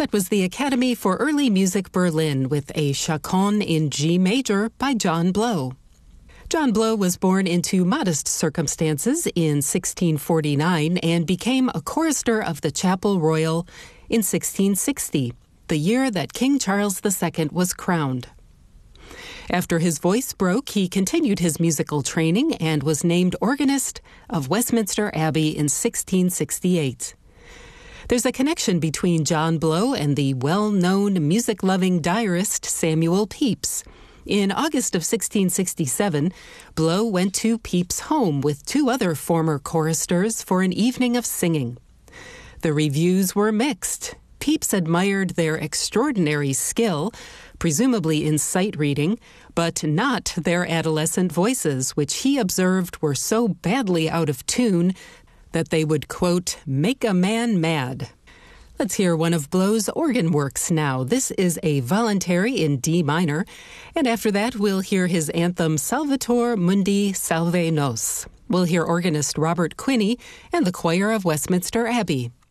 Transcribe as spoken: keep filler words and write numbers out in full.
That was the Academy for Early Music Berlin with a chaconne in G major by John Blow. John Blow was born into modest circumstances in sixteen forty-nine and became a chorister of the Chapel Royal in sixteen sixty, the year that King Charles the Second was crowned. After his voice broke, he continued his musical training and was named organist of Westminster Abbey in sixteen sixty-eight. There's a connection between John Blow and the well-known music-loving diarist Samuel Pepys. In August of sixteen sixty-seven, Blow went to Pepys' home with two other former choristers for an evening of singing. The reviews were mixed. Pepys admired their extraordinary skill, presumably in sight reading, but not their adolescent voices, which he observed were so badly out of tune that they would, quote, make a man mad. Let's hear one of Blow's organ works now. This is a voluntary in D minor, and after that we'll hear his anthem Salvator Mundi Salve Nos. We'll hear organist Robert Quinney and the choir of Westminster Abbey.